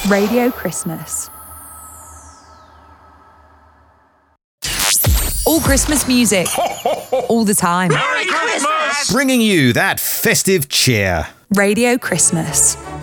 Radio Christmas. All Christmas music. All the time. Merry Christmas! Bringing you that festive cheer. Radio Christmas.